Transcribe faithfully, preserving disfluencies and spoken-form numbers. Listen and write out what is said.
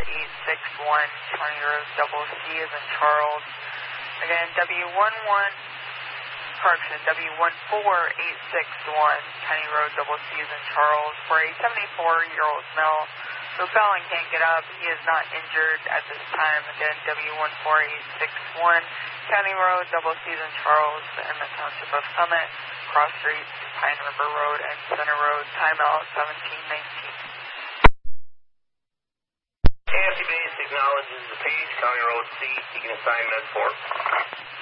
eight six one, County Road double C as in Charles. Again, W one one, correction, W one four eight six one, County Road double C as in Charles, for a seventy-four-year-old male who fell and can't get up. He is not injured at this time. Again, W one four eight six one, County Road double C as in Charles, in the Township of Summit, Cross Streets, Pine River Road, and Center Road. Timeout seventeen nineteen. A F C Base acknowledges the Page County Road C, seeking assignment for